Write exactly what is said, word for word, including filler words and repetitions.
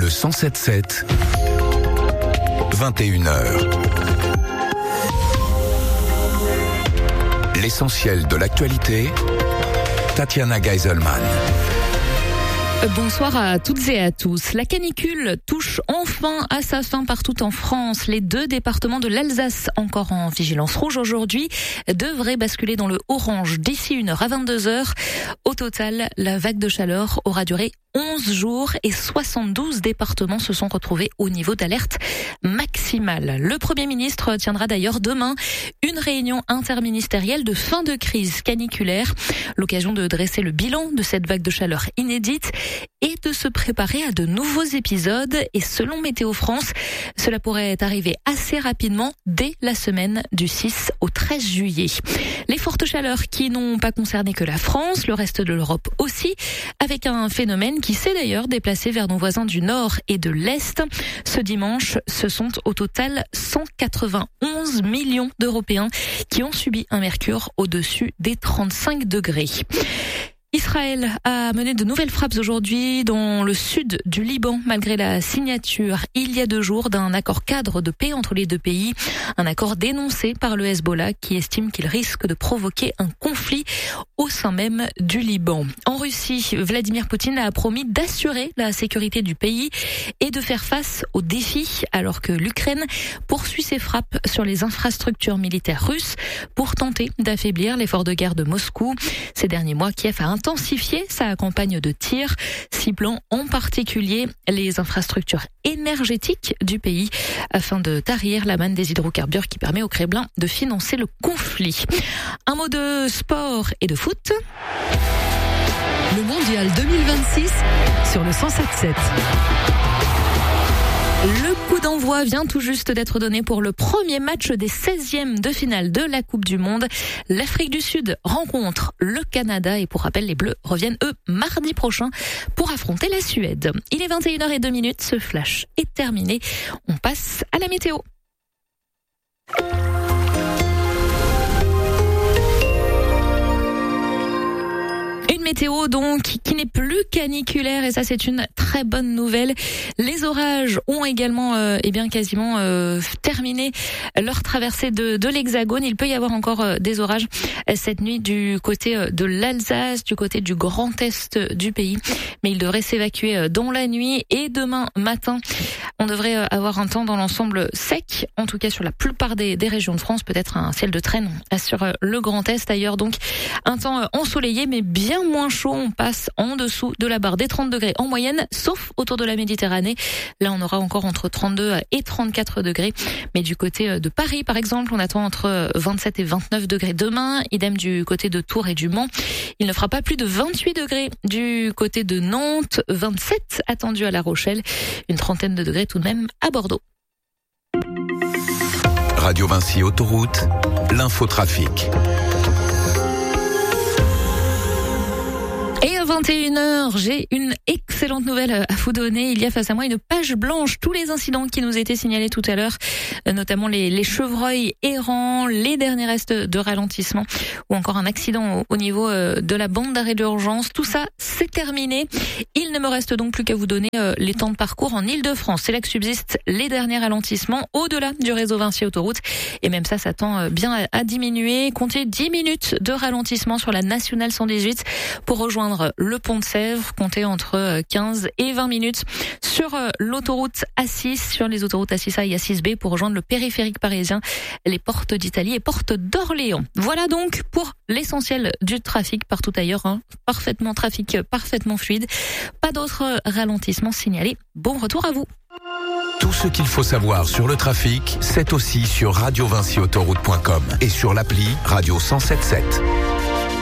Le cent sept sept, vingt et une heures. L'essentiel de l'actualité, Tatiana Geiselman. Bonsoir à toutes et à tous. La canicule touche enfin à sa fin partout en France. Les deux départements de l'Alsace, encore en vigilance rouge aujourd'hui, devraient basculer dans le orange d'ici une heure à vingt-deux heures. Au total, la vague de chaleur aura duré onze jours et soixante-douze départements se sont retrouvés au niveau d'alerte maximale. Le Premier ministre tiendra d'ailleurs demain une réunion interministérielle de fin de crise caniculaire, l'occasion de dresser le bilan de cette vague de chaleur inédite et de se préparer à de nouveaux épisodes. Et selon Météo France, cela pourrait arriver assez rapidement dès la semaine du six au treize juillet. Les fortes chaleurs qui n'ont pas concerné que la France, le reste de l'Europe aussi, avec un phénomène qui s'est d'ailleurs déplacé vers nos voisins du Nord et de l'Est. Ce dimanche, ce sont au total cent quatre-vingt-onze millions d'Européens qui ont subi un mercure au-dessus des trente-cinq degrés. Israël a mené de nouvelles frappes aujourd'hui dans le sud du Liban, malgré la signature il y a deux jours d'un accord cadre de paix entre les deux pays. Un accord dénoncé par le Hezbollah qui estime qu'il risque de provoquer un conflit au sein même du Liban. En Russie, Vladimir Poutine a promis d'assurer la sécurité du pays et de faire face aux défis, alors que l'Ukraine poursuit ses frappes sur les infrastructures militaires russes pour tenter d'affaiblir l'effort de guerre de Moscou. Ces derniers mois, Kiev a intensifié sa campagne de tir, ciblant en particulier les infrastructures énergétiques du pays afin de tarir la manne des hydrocarbures qui permet au Kremlin de financer le conflit. Un mot de sport et de foot. Le mondial deux mille vingt-six sur le cent sept sept. Le coup d'envoi vient tout juste d'être donné pour le premier match des seizièmes de finale de la Coupe du Monde. L'Afrique du Sud rencontre le Canada et pour rappel, les Bleus reviennent eux mardi prochain pour affronter la Suède. Il est vingt et une heures zéro deux minutes, ce flash est terminé. On passe à la météo. Météo donc qui n'est plus caniculaire et ça c'est une très bonne nouvelle. Les orages ont également euh, eh bien quasiment euh, terminé leur traversée de, de l'Hexagone. Il peut y avoir encore euh, des orages euh, cette nuit du côté euh, de l'Alsace, du côté du Grand Est du pays, mais ils devraient s'évacuer euh, dans la nuit et demain matin. On devrait euh, avoir un temps dans l'ensemble sec, en tout cas sur la plupart des, des régions de France, peut-être un ciel de traîne sur euh, le Grand Est ailleurs, donc un temps euh, ensoleillé mais bien moins chaud, on passe en dessous de la barre des trente degrés en moyenne, sauf autour de la Méditerranée. Là, on aura encore entre trente-deux et trente-quatre degrés. Mais du côté de Paris, par exemple, on attend entre vingt-sept et vingt-neuf degrés demain. Idem du côté de Tours et du Mans. Il ne fera pas plus de vingt-huit degrés du côté de Nantes, vingt-sept attendus à La Rochelle, une trentaine de degrés tout de même à Bordeaux. Radio Vinci Autoroute, l'infotrafic. Et à vingt et une heures, j'ai une excellente nouvelle à vous donner. Il y a face à moi une page blanche. Tous les incidents qui nous étaient signalés tout à l'heure, notamment les, les chevreuils errants, les derniers restes de ralentissement ou encore un accident au, au niveau de la bande d'arrêt d'urgence. Tout ça, c'est terminé. Il ne me reste donc plus qu'à vous donner les temps de parcours en Île-de-France. C'est là que subsistent les derniers ralentissements au-delà du réseau Vinci Autoroute. Et même ça, ça tend bien à, à diminuer. Comptez dix minutes de ralentissement sur la nationale cent dix-huit pour rejoindre le pont de Sèvres, comptez entre quinze et vingt minutes sur l'autoroute A six, sur les autoroutes A six A et A six B pour rejoindre le périphérique parisien, les portes d'Italie et portes d'Orléans. Voilà donc pour l'essentiel du trafic partout ailleurs, hein. Parfaitement trafic, parfaitement fluide. Pas d'autres ralentissements signalés. Bon retour à vous. Tout ce qu'il faut savoir sur le trafic, c'est aussi sur radio vinci autoroute point com et sur l'appli Radio cent sept sept.